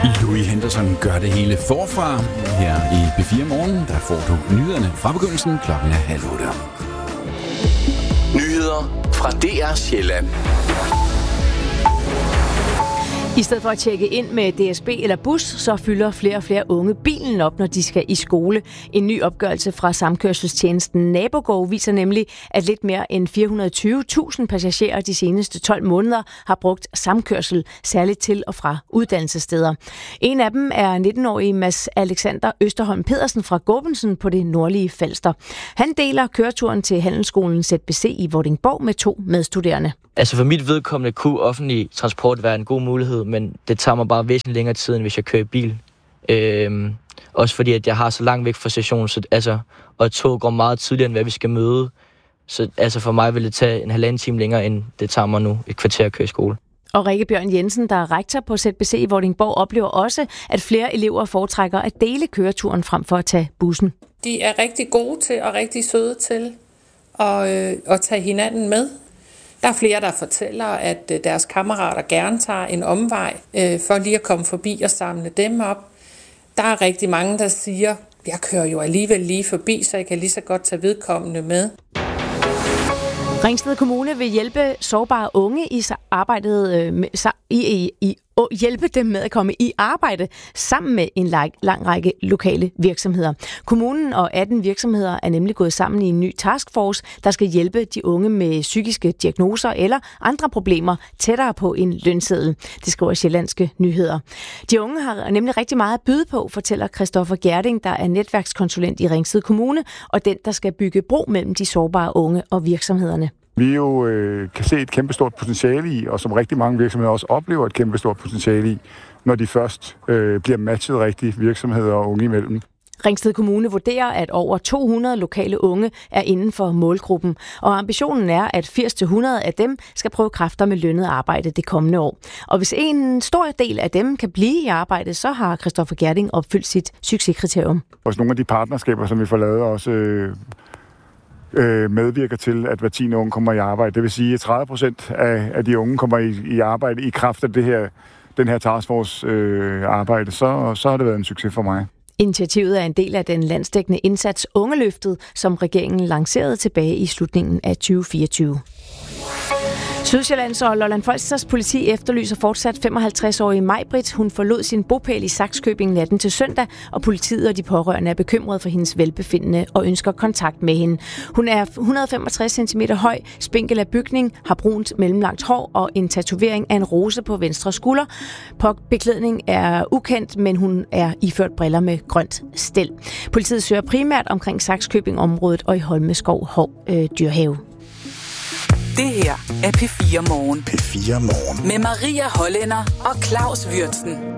Louis Henderson gør det hele forfra. Her i B4 Morgen, der får du nyhederne fra begyndelsen. Klokken er 7:30. Nyheder fra DR Sjælland. I stedet for at tjekke ind med DSB eller bus, så fylder flere og flere unge bilen op, når de skal i skole. En ny opgørelse fra samkørselstjenesten NaboGo viser nemlig, at lidt mere end 420.000 passagerer de seneste 12 måneder har brugt samkørsel, særligt til og fra uddannelsessteder. En af dem er 19-årige Mads Alexander Østerholm Pedersen fra Gåbensen på det nordlige Falster. Han deler køreturen til handelsskolen ZBC i Vordingborg med 2 medstuderende. Altså for mit vedkommende kunne offentlig transport være en god mulighed, men det tager mig bare væsentligt længere tid, end hvis jeg kører i bil. Også fordi, at jeg har så langt væk fra stationen, og tog går meget tidligere, end hvad vi skal møde. Så for mig vil det tage en 1,5 time længere, end det tager mig nu et kvarter at køre i skole. Og Rikke Bjørn Jensen, der er rektor på ZBC i Vordingborg, oplever også, at flere elever foretrækker at dele køreturen frem for at tage bussen. De er rigtig gode til og rigtig søde til at tage hinanden med. Der er flere, der fortæller, at deres kammerater gerne tager en omvej for lige at komme forbi og samle dem op. Der er rigtig mange, der siger, jeg kører jo alligevel lige forbi, så jeg kan lige så godt tage vedkommende med. Ringsted Kommune vil hjælpe sårbare unge i arbejdet hjælpe dem med at komme i arbejde sammen med en lang række lokale virksomheder. Kommunen og 18 virksomheder er nemlig gået sammen i en ny taskforce, der skal hjælpe de unge med psykiske diagnoser eller andre problemer tættere på en lønseddel. Det skriver Sjællandske Nyheder. De unge har nemlig rigtig meget at byde på, fortæller Christoffer Gjerding, der er netværkskonsulent i Ringsted Kommune, og den, der skal bygge bro mellem de sårbare unge og virksomhederne. Vi jo kan se et kæmpestort potentiale i, og som rigtig mange virksomheder også oplever et kæmpestort potentiale i, når de først bliver matchet rigtigt virksomheder og unge imellem. Ringsted Kommune vurderer, at over 200 lokale unge er inden for målgruppen, og ambitionen er, at 80-100 af dem skal prøve kræfter med lønnet arbejde det kommende år. Og hvis en stor del af dem kan blive i arbejde, så har Christoffer Gjerding opfyldt sit succeskriterium. Også nogle af de partnerskaber, som vi får lavet, også medvirker til, at hver 10. unge kommer i arbejde. Det vil sige, at 30% af de unge kommer i arbejde i kraft af den her taskforce arbejde. Så har det været en succes for mig. Initiativet er en del af den landsdækkende indsats Ungeløftet, som regeringen lancerede tilbage i slutningen af 2024. Sydsjællands og Lolland-Falsters politi efterlyser fortsat 55-årige Maj-Britt. Hun forlod sin bopæl i Sakskøbing natten til søndag, og politiet og de pårørende er bekymrede for hendes velbefindende og ønsker kontakt med hende. Hun er 165 cm høj, spinkel af bygning, har brunt mellemlangt hår og en tatovering af en rose på venstre skulder. Beklædning er ukendt, men hun er iført briller med grønt stel. Politiet søger primært omkring Sakskøbing-området og i Holmeskov Dyrehave. Det her er P4 Morgen. P4 Morgen. Med Maria Hollænder og Claus Würtzen.